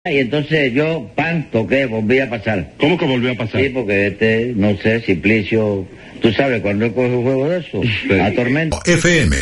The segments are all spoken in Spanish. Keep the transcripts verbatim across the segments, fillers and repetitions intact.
Y entonces yo, pan, toqué, volví a pasar. ¿Cómo que volvió a pasar? Sí, porque este, no sé, Simplicio, tú sabes, cuando él coge un juego de eso, sí. Atormenta. F M.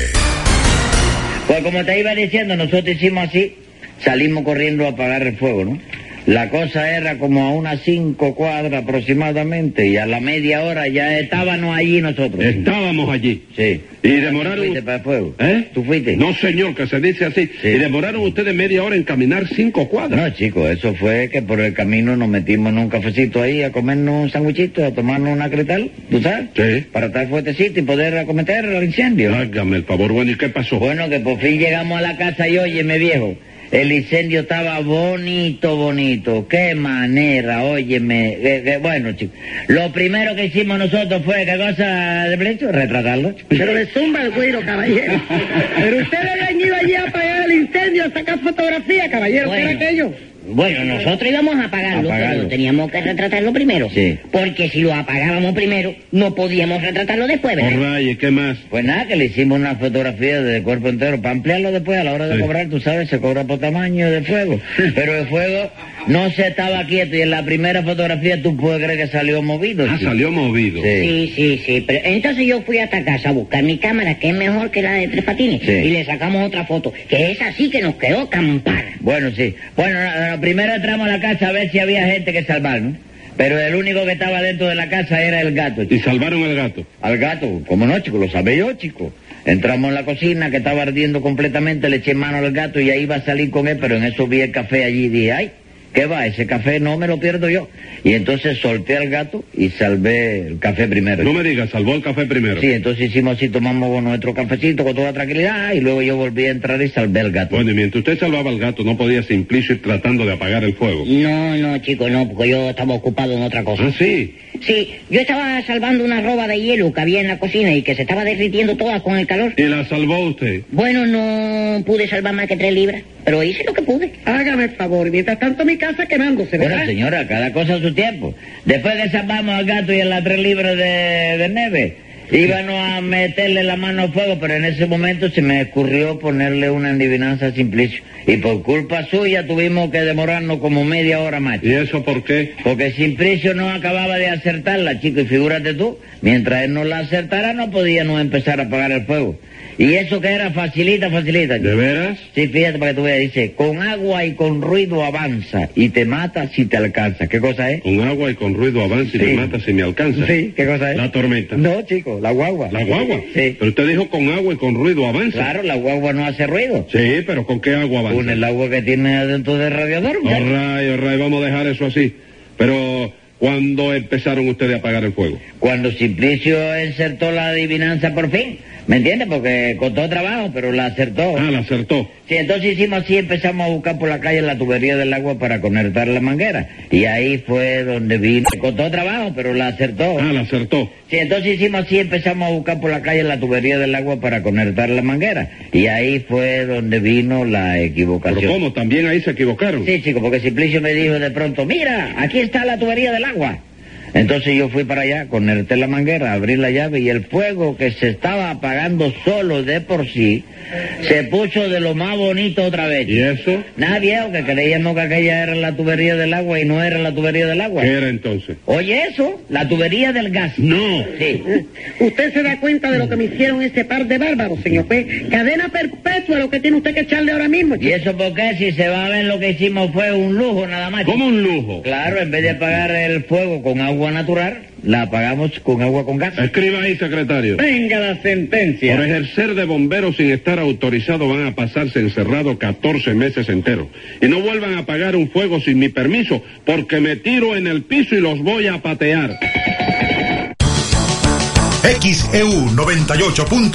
Pues como te iba diciendo, nosotros hicimos así, salimos corriendo a apagar el fuego, ¿no? La cosa era como a unas cinco cuadras aproximadamente, y a la media hora ya estábamos allí nosotros. Estábamos allí. Sí. ¿Y demoraron? ¿Tú fuiste para el fuego? ¿Eh? ¿Tú fuiste? No, señor, que se dice así. Sí. ¿Y demoraron ustedes media hora en caminar cinco cuadras? No, chicos, eso fue que por el camino nos metimos en un cafecito ahí a comernos un sanguichito, a tomarnos una cretal, ¿tú sabes? Sí. Para estar fuertecito y poder acometer el incendio. Hágame el favor, bueno, ¿y qué pasó? Bueno, que por fin llegamos a la casa y óyeme, viejo, el incendio estaba bonito, bonito. Qué manera, óyeme. Que, que, bueno, chicos, lo primero que hicimos nosotros fue, ¿qué cosa de plecho? Retratarlo. Pero le zumba el güiro, caballero. Pero ustedes habían ido allí a apagar el incendio, a sacar fotografía, caballero. Bueno. ¿Qué era aquello? Bueno, nosotros íbamos a apagarlo, Apagarlo. pero teníamos que retratarlo primero. Sí. Porque si lo apagábamos primero, no podíamos retratarlo después, ¿verdad? All right, ¿y qué más? Pues nada, que le hicimos una fotografía del cuerpo entero para ampliarlo después a la hora de Sí. cobrar, tú sabes, se cobra por tamaño de fuego. Pero el fuego no se estaba quieto y en la primera fotografía tú puedes creer que salió movido. Ah, chico. salió movido. Sí. Sí, sí, sí, pero entonces yo fui hasta casa a buscar mi cámara, que es mejor que la de Tres Patines, Sí. y le sacamos otra foto, que es así que nos quedó campana. Bueno, sí. Bueno, no, no, primero entramos a la casa a ver si había gente que salvar, ¿no? Pero el único que estaba dentro de la casa era el gato, ¿Y chico. salvaron al gato? Al gato, ¿cómo no, chico? Lo sabía yo, chico. Entramos en la cocina, que estaba ardiendo completamente, le eché mano al gato y ahí iba a salir con él, pero en eso vi el café allí y dije, ay, ¿qué va? Ese café no me lo pierdo yo. Y entonces solté al gato y salvé el café primero. No me digas, salvó el café primero. Sí, entonces hicimos así, tomamos nuestro cafecito con toda tranquilidad y luego yo volví a entrar y salvé al gato. Bueno, y mientras usted salvaba al gato, no podía Simplicio ir tratando de apagar el fuego. No, no, chico, no, porque yo estaba ocupado en otra cosa. Ah, sí. Sí, yo estaba salvando una roba de hielo que había en la cocina y que se estaba derritiendo toda con el calor. ¿Y la salvó usted? Bueno, no pude salvar más que tres libras, pero hice lo que pude. Hágame el favor, mientras tanto mi casa quemándose, ¿verdad? Bueno, señora, cada cosa a su tiempo. Después que salvamos al gato y a las tres libras de, de nieve, íbamos a meterle la mano al fuego, pero en ese momento se me ocurrió ponerle una adivinanza a Simplicio. Y por culpa suya tuvimos que demorarnos como media hora más. ¿Y eso por qué? Porque Simplicio no acababa de acertarla, chico, y figúrate tú, mientras él no la acertara no podíamos empezar a apagar el fuego. Y eso que era facilita, facilita. ¿De veras? Sí, fíjate para que tú veas, dice, con agua y con ruido avanza y te mata si te alcanza. ¿Qué cosa es? Con agua y con ruido avanza y Sí. me mata si me alcanza. Sí, ¿qué cosa es? La tormenta. No, chico, la guagua. ¿La guagua? Sí. Pero usted dijo con agua y con ruido avanza. Claro, la guagua no hace ruido. Sí, pero ¿con qué agua avanza? Con el agua que tiene adentro del radiador. All muchacho. right, all right, vamos a dejar eso así. Pero, ¿cuándo empezaron ustedes a apagar el fuego? Cuando Simplicio insertó la adivinanza por fin, ¿me entiendes? Porque costó trabajo, pero la acertó. Ah, la acertó. Sí, entonces hicimos así, empezamos a buscar por la calle la tubería del agua para conectar la manguera. Y ahí fue donde vino. Costó trabajo, pero la acertó. Ah, la acertó. Sí, entonces hicimos así, empezamos a buscar por la calle la tubería del agua para conectar la manguera. Y ahí fue donde vino la ¿Pero equivocación. cómo? ¿También ahí se equivocaron? Sí, chico, porque Simplicio me dijo de pronto, mira, aquí está la tubería del agua. Entonces yo fui para allá, conecté la manguera, abrí la llave y el fuego que se estaba apagando solo de por sí, se puso de lo más bonito otra vez. ¿Y eso? Nada, viejo, que creíamos que aquella era la tubería del agua y no era la tubería del agua. ¿Qué era entonces? Oye eso, la tubería del gas. No. Sí. Usted se da cuenta de lo que me hicieron ese par de bárbaros, señor. Pues, cadena perpetua lo que tiene usted que echarle ahora mismo, ¿Y chico. eso por qué? Si se va a ver lo que hicimos fue un lujo nada más. ¿Cómo un lujo? Claro, en vez de apagar el fuego con agua natural, la apagamos con agua con gas. Escriba ahí, secretario. Venga la sentencia. Por ejercer de bombero sin estar autorizado van a pasarse encerrados catorce meses enteros. Y no vuelvan a apagar un fuego sin mi permiso, porque me tiro en el piso y los voy a patear. X E U noventa y ocho punto